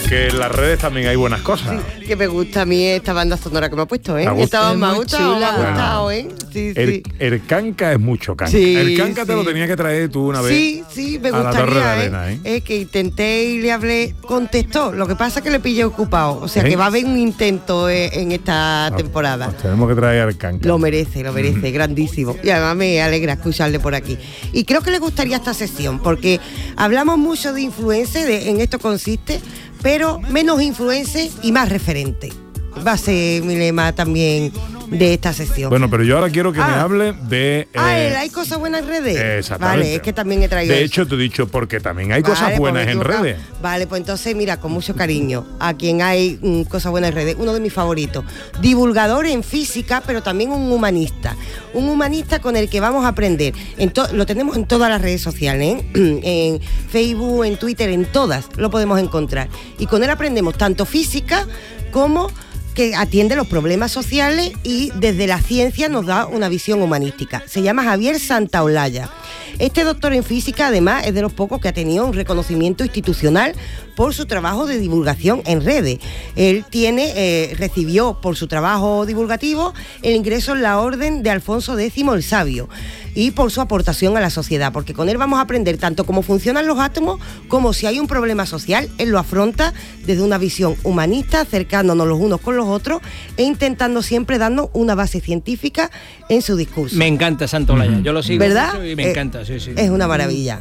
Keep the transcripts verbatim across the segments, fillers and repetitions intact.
que en las redes también hay buenas cosas. Sí, que me gusta a mí esta banda sonora que me ha puesto, ¿eh? Me Esta me ha muy gustado, chula. me ha gustado, ¿eh? Sí, El, sí. el canca es mucho canca. Sí, el canca te sí. lo tenía que traer tú una vez. Sí, sí, me a la gustaría, Torre de ¿eh? Arena, ¿eh? Es que intenté y le hablé, contestó. Lo que pasa es que le pillé ocupado. O sea, ¿Eh? que va a haber un intento eh, en esta Ah, temporada. pues tenemos que traer al canca. Lo merece, lo merece, grandísimo. Y además me alegra escucharle por aquí. Y creo que le gustaría esta sesión, porque hablamos mucho de influencers, de, en esto consiste, pero menos influencers y más referente. Va a ser mi lema también de esta sesión. Bueno, pero yo ahora quiero que Ah. me hable de... ah, eh, el hay cosas buenas en redes. Exactamente. Vale, es que también he traído De eso. hecho, te he dicho, porque también hay Vale, cosas pues buenas me he en equivocado. redes. Vale, pues entonces, mira, con mucho cariño, a quien hay mm, cosas buenas en redes, uno de mis favoritos, divulgador en física, pero también un humanista. Un humanista con el que vamos a aprender. En to- lo tenemos en todas las redes sociales, ¿eh? En Facebook, en Twitter, en todas lo podemos encontrar. Y con él aprendemos tanto física como que atiende los problemas sociales y desde la ciencia nos da una visión humanística. Se llama Javier Santaolalla. Este doctor en física, además, es de los pocos que ha tenido un reconocimiento institucional por su trabajo de divulgación en redes. Él tiene, eh, recibió por su trabajo divulgativo el ingreso en la Orden de Alfonso X el Sabio y por su aportación a la sociedad, porque con él vamos a aprender tanto cómo funcionan los átomos como si hay un problema social, él lo afronta desde una visión humanista, acercándonos los unos con los otros e intentando siempre darnos una base científica en su discurso. Me encanta Santaolalla, Ujú. yo lo sigo ¿Verdad? mucho y me Eh, encanta, sí, sí. Es una maravilla.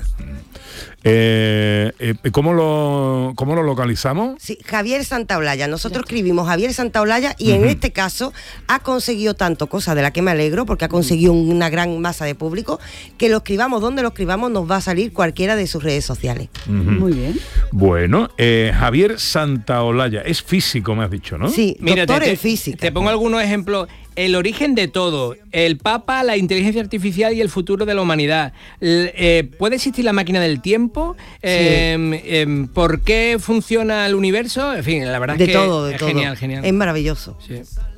Eh, eh, ¿cómo, lo, ¿Cómo lo localizamos? Sí, Javier Santaolalla. Nosotros escribimos Javier Santaolalla y Ujú. en este caso ha conseguido tanto, cosa de la que me alegro, porque ha conseguido una gran masa de público, que lo escribamos donde lo escribamos nos va a salir cualquiera de sus redes sociales. Ujú. Muy bien. Bueno, eh, Javier Santaolalla, es físico, me has dicho, ¿no? Sí, Mira, doctor te, en te- física. te pongo algunos ejemplos. El origen de todo, el Papa, la inteligencia artificial y el futuro de la humanidad. L- eh, ¿Puede existir la máquina del tiempo? Eh, eh, ¿Por qué funciona el universo? En fin, la verdad de es que todo, de es todo. genial, genial. Es maravilloso. Sí.